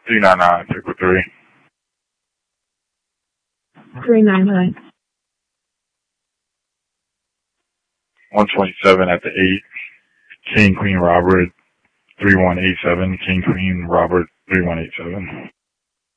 399, triple three. 399. 127 at the 8. King, Queen, Robert, 3187. King, Queen, Robert, 3187.